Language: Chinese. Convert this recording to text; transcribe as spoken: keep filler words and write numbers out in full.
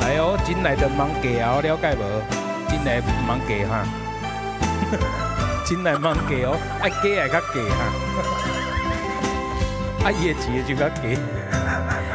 哎呦，真来的忙嫁啊，了解无？真来忙嫁哈，真来忙嫁哦，爱嫁爱较嫁哈，啊伊的钱就较嫁。